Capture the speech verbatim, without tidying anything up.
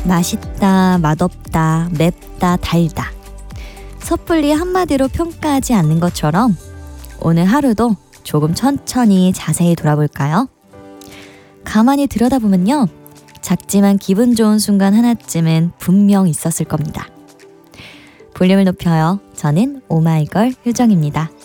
맛있다, 맛없다, 맵다, 달다. 섣불리 한마디로 평가하지 않는 것처럼 오늘 하루도 조금 천천히 자세히 돌아볼까요? 가만히 들여다보면요. 작지만 기분 좋은 순간 하나쯤은 분명 있었을 겁니다. 볼륨을 높여요. 저는 오마이걸 효정입니다.